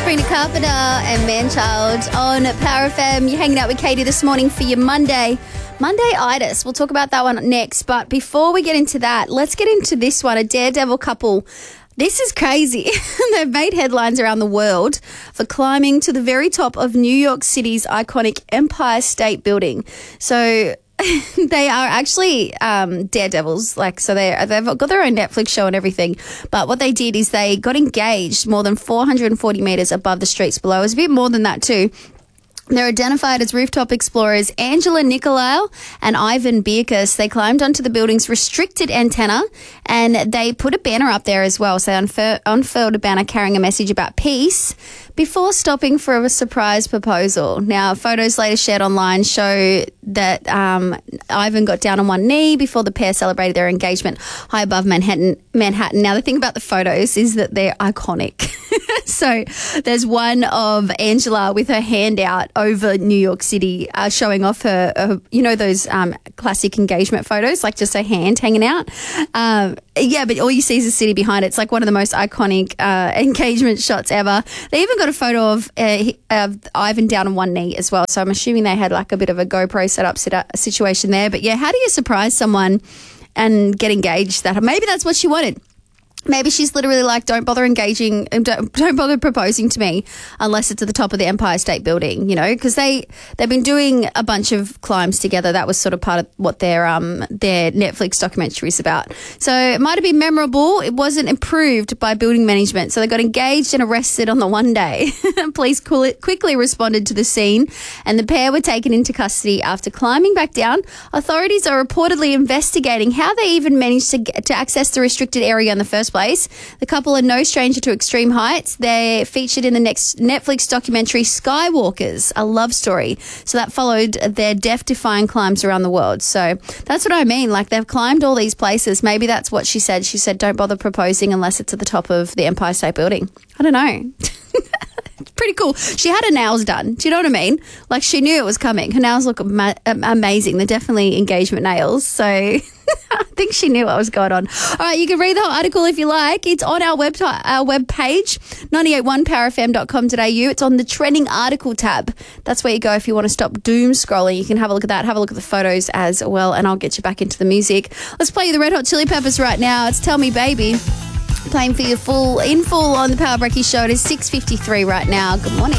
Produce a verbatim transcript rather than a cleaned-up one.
Sabrina Carpenter and Manchild on Power F M. You're hanging out with Katie this morning for your Monday. Monday-itis. We'll talk about that one next. But before we get into that, let's get into this one. A daredevil couple. This is crazy. They've made headlines around the world for climbing to the very top of New York City's iconic Empire State Building. So they are actually um, daredevils, like so they they've got their own Netflix show and everything. But what they did is they got engaged more than four hundred forty meters above the streets below. It was a bit more than that too. They're identified as rooftop explorers Angela Nicolaou and Ivan Bierkus. They climbed onto the building's restricted antenna and they put a banner up there as well. So they unfur- unfurled a banner carrying a message about peace before stopping for a surprise proposal. Now, photos later shared online show that um, Ivan got down on one knee before the pair celebrated their engagement high above Manhattan. Manhattan. Now, the thing about the photos is that they're iconic. So there's one of Angela with her hand out over New York City uh, showing off her, her, you know, those um, classic engagement photos, like just her hand hanging out. Um, yeah, but all you see is the city behind it. It's like one of the most iconic uh, engagement shots ever. They even got a photo of, uh, of Ivan down on one knee as well. So I'm assuming they had like a bit of a GoPro set up situation there. But yeah, how do you surprise someone and get engaged? That maybe that's what she wanted. Maybe she's literally like, don't bother engaging, don't, don't bother proposing to me unless it's at the top of the Empire State Building, you know, because they, they've been doing a bunch of climbs together. That was sort of part of what their um their Netflix documentary is about. So it might have been memorable. It wasn't approved by building management. So they got engaged and arrested on the one day. Police quickly responded to the scene and the pair were taken into custody after climbing back down. Authorities are reportedly investigating how they even managed to, get, to access the restricted area in the first place. The couple are no stranger to extreme heights. They're featured in the next Netflix documentary Skywalkers, a love story. So that followed their death-defying climbs around the world. So that's what I mean. Like, they've climbed all these places. Maybe that's what she said. She said, don't bother proposing unless it's at the top of the Empire State Building. I don't know. It's pretty cool. She had her nails done. Do you know what I mean? Like, she knew it was coming. Her nails look ama- amazing. They're definitely engagement nails. So I think she knew what was going on. All right, you can read the whole article if you like. It's on our web, our web page, nine eight one power f m dot com dot a u. It's on the trending article tab. That's where you go if you want to stop doom scrolling. You can have a look at that. Have a look at the photos as well, and I'll get you back into the music. Let's play you the Red Hot Chili Peppers right now. It's Tell Me Baby. Playing for you full in full on the Power Breaky Show. It is six fifty-three right now. Good morning.